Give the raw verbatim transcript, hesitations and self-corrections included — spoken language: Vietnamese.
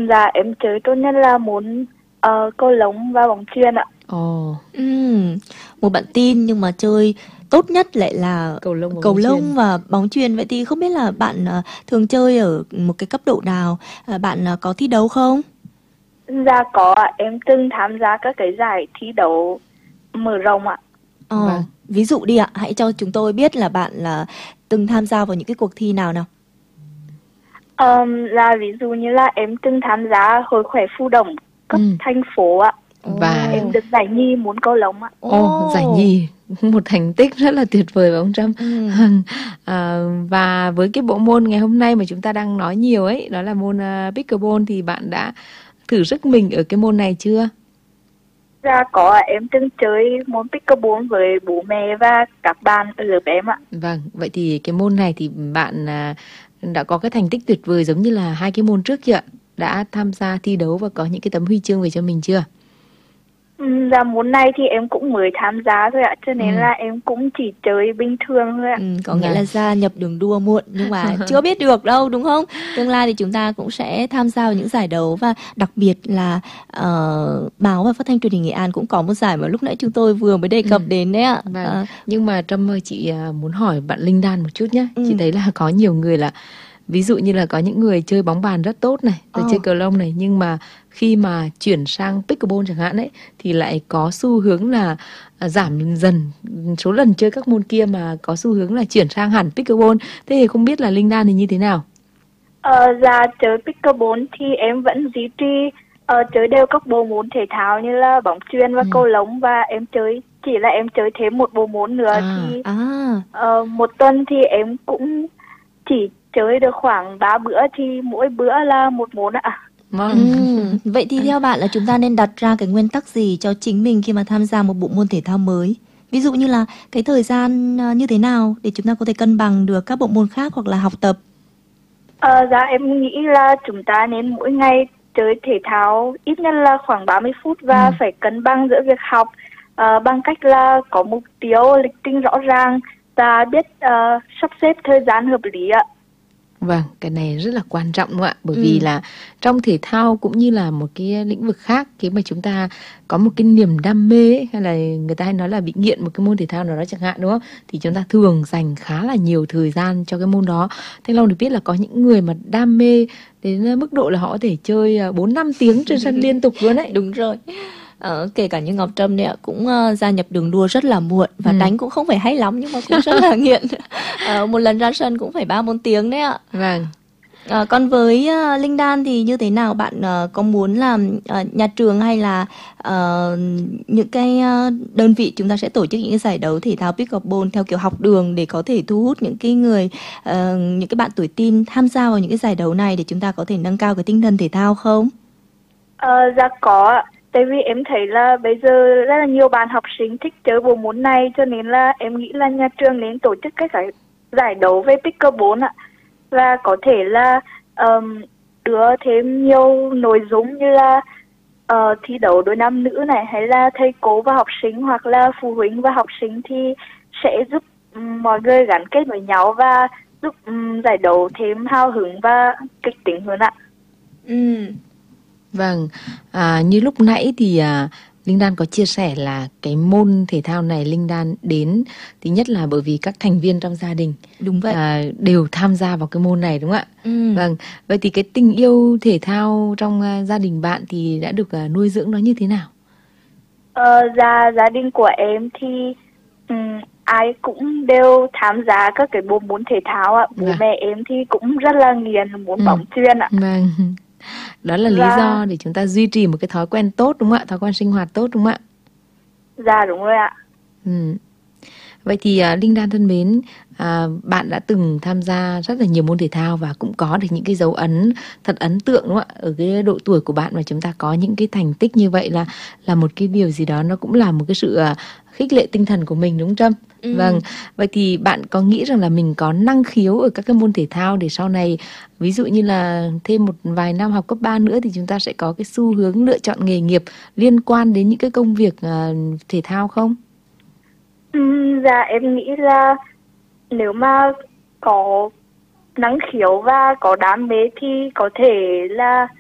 Dạ em chơi tốt nhất là môn uh, cầu lông và bóng chuyền ạ. Ồ, Ừm, một bạn teen nhưng mà chơi tốt nhất lại là cầu lông và cầu bóng lông chuyền. và bóng chuyền. Vậy thì không biết là bạn ờ, thường chơi ở một cái cấp độ nào? Ờ, bạn ờ, có thi đấu không? Dạ có ạ, em từng tham gia các cái giải thi đấu mở rộng ạ. Ờ, Vâng. ví dụ đi ạ, hãy cho chúng tôi biết là bạn là từng tham gia vào những cái cuộc thi nào nào. Um, là ví dụ như là em từng tham gia hội khỏe phù đồng cấp Ừ. thành phố ạ. Và Em được giải nhì môn cầu lông ạ. Ồ, giải nhì, một thành tích rất là tuyệt vời phải không Trâm? Ừ. À, và với cái bộ môn ngày hôm nay mà chúng ta đang nói nhiều ấy, đó là môn uh, pickleball, thì bạn đã thử sức mình ở cái môn này chưa? Dạ có ạ, em từng chơi môn pickleball với bố mẹ và các bạn ở lớp em ạ. Vâng, vậy thì cái môn này thì bạn à, đã có cái thành tích tuyệt vời giống như là hai cái môn trước chưa ạ? Đã tham gia thi đấu và có những cái tấm huy chương về cho mình chưa? Ừ, dạ môn này thì em cũng mới tham gia thôi ạ, cho nên Ừ. là em cũng chỉ chơi bình thường thôi ạ. Ừ, có nghĩa Vâng. là gia nhập đường đua muộn nhưng mà chưa biết được đâu đúng không? Tương lai thì chúng ta cũng sẽ tham gia vào những giải đấu, và đặc biệt là uh, báo và phát thanh truyền hình Nghệ An cũng có một giải mà lúc nãy chúng tôi vừa mới đề cập Ừ. đến đấy ạ. Vâng. Ờ, Nhưng mà Trâm ơi, chị à, muốn hỏi bạn Linh Đan một chút nhé. Ừ. Chị thấy là có nhiều người là ví dụ như là có những người chơi bóng bàn rất tốt này, rồi Ờ. chơi cầu lông này, nhưng mà khi mà chuyển sang pickleball chẳng hạn ấy thì lại có xu hướng là à, giảm dần số lần chơi các môn kia, mà có xu hướng là chuyển sang hẳn pickleball. Thế thì không biết là Linh Đan thì như thế nào? Ờ, dạ chơi pickleball thì em vẫn duy trì ờ, chơi đều các bộ môn thể thao như là bóng chuyền và Ừ. cầu lông, và em chơi chỉ là em chơi thêm một bộ môn nữa. À. Thì À, ờ, một tuần thì em cũng chỉ chơi được khoảng ba bữa, thì mỗi bữa là một môn ạ. Vâng. ừ. Vậy thì theo bạn là chúng ta nên đặt ra cái nguyên tắc gì cho chính mình khi mà tham gia một bộ môn thể thao mới? Ví dụ như là cái thời gian ờ, như thế nào để chúng ta có thể cân bằng được các bộ môn khác hoặc là học tập? Ờ, dạ em nghĩ là chúng ta nên mỗi ngày chơi thể thao ít nhất là khoảng ba mươi phút, và Ừ. phải cân bằng giữa việc học ờ, bằng cách là có mục tiêu lịch trình rõ ràng và biết ờ, sắp xếp thời gian hợp lý ạ. Vâng, cái này rất là quan trọng đúng không ạ? Bởi Ừ. vì là trong thể thao cũng như là một cái lĩnh vực khác, khi mà chúng ta có một cái niềm đam mê ấy, hay là người ta hay nói là bị nghiện một cái môn thể thao nào đó chẳng hạn, đúng không? Thì chúng ta thường dành khá là nhiều thời gian cho cái môn đó. Thanh Long được biết là có những người mà đam mê đến mức độ là họ có thể chơi bốn năm tiếng trên sân liên tục luôn đấy. Đúng rồi. Ờ, kể cả như Ngọc Trâm đấy ạ, cũng ờ, gia nhập đường đua rất là muộn và Ừ. đánh cũng không phải hay lắm nhưng mà cũng rất là nghiện. Ờ, một lần ra sân cũng phải ba bốn tiếng đấy ạ. Vâng. Ờ, còn với ờ, Linh Đan thì như thế nào? Bạn ờ, có muốn là ờ, nhà trường hay là ờ, những cái ờ, đơn vị chúng ta sẽ tổ chức những cái giải đấu thể thao pickleball theo kiểu học đường để có thể thu hút những cái người ờ, những cái bạn tuổi teen tham gia vào những cái giải đấu này để chúng ta có thể nâng cao cái tinh thần thể thao không? Ờ, dạ có ạ. Tại vì em thấy là bây giờ rất là nhiều bạn học sinh thích chơi bộ môn này, cho nên là em nghĩ là nhà trường nên tổ chức cái giải, giải đấu về pickleball ạ. Và có thể là um, đưa thêm nhiều nội dung như là uh, thi đấu đôi nam nữ này, hay là thầy cô và học sinh hoặc là phụ huynh và học sinh, thì sẽ giúp um, mọi người gắn kết với nhau và giúp um, giải đấu thêm hào hứng và kịch tính hơn ạ. Ừ. Vâng, à, như lúc nãy thì à, Linh Đan có chia sẻ là cái môn thể thao này Linh Đan đến thứ nhất là bởi vì các thành viên trong gia đình Đúng vậy. à, đều tham gia vào cái môn này đúng không ạ? Ừ. Vâng, vậy thì cái tình yêu thể thao trong uh, gia đình bạn thì đã được uh, nuôi dưỡng nó như thế nào? Ờ, gia, gia đình của em thì um, ai cũng đều tham gia các cái bộ môn thể thao ạ. Bố Vâng. mẹ em thì cũng rất là nghiền môn Ừ. bóng chuyền ạ. Vâng. Đó là lý Và- do để chúng ta duy trì một cái thói quen tốt đúng không ạ? Thói quen sinh hoạt tốt đúng không ạ? Dạ đúng rồi ạ. Ừ. Vậy thì uh, Linh Đan thân mến, uh, bạn đã từng tham gia rất là nhiều môn thể thao và cũng có được những cái dấu ấn thật ấn tượng đúng không ạ? Ở cái độ tuổi của bạn mà chúng ta có những cái thành tích như vậy là là một cái điều gì đó, nó cũng là một cái sự uh, khích lệ tinh thần của mình đúng không Trâm? Ừ. Vâng, vậy thì bạn có nghĩ rằng là mình có năng khiếu ở các cái môn thể thao để sau này ví dụ như là thêm một vài năm học cấp ba nữa thì chúng ta sẽ có cái xu hướng lựa chọn nghề nghiệp liên quan đến những cái công việc uh, thể thao không? Ừm, dạ em nghĩ là nếu mà có năng khiếu và có đam mê thì có thể là